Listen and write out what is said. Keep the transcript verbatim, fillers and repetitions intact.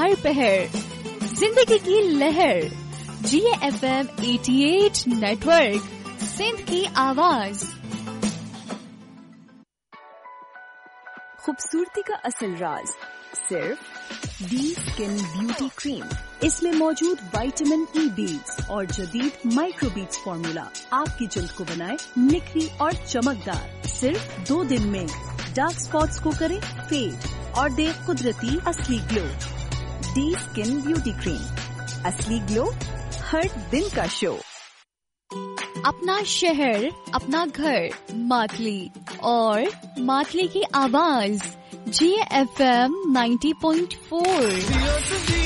हर पहर जिंदगी की लहर। जी एफ एम अठासी नेटवर्क, सिंध की आवाज। खूबसूरती का असल राज सिर्फ डी स्किन ब्यूटी क्रीम। इसमें मौजूद विटामिन ई बीड्स और जदीद माइक्रो बीड्स फॉर्मूला आपकी जल्द को बनाए निखरी और चमकदार। सिर्फ दो दिन में डार्क स्पॉट्स को करे फेड और दे कुदरती असली glow. D skin beauty cream, असली ग्लो हर दिन का शो। अपना शहर, अपना घर, मातली और मातली की आवाज। जी F M ninety point four.